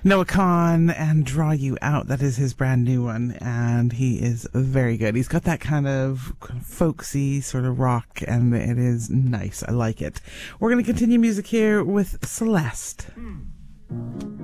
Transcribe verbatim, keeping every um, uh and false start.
Noah Kahan and Draw You Out. That is his brand new one, and he is very good. He's got that kind of, kind of folksy sort of rock, and it is nice. I like it. We're going to continue music here with Celeste.